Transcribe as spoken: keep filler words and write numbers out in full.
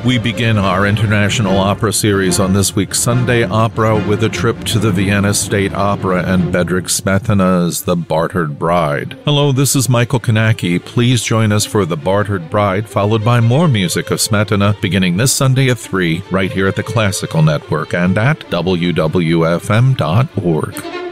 We begin our International Opera series on this week's Sunday Opera with a trip to the Vienna State Opera and Bedřich Smetana's The Bartered Bride. Hello, this is Michael Kanaki. Please join us for The Bartered Bride, followed by more music of Smetana, beginning this Sunday at three, right here at the Classical Network and at W W F M dot org.